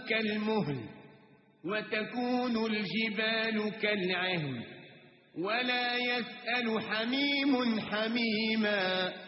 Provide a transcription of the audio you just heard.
كالمهل وتكون الجبال كالعهن ولا يسأل حميم حميما.